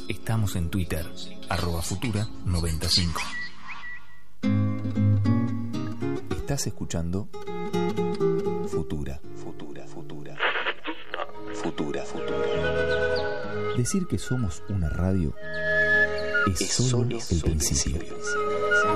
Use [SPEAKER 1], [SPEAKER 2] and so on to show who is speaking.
[SPEAKER 1] Estamos en Twitter, @futura95. Estás escuchando Futura. Decir que somos una radio es solo el principio.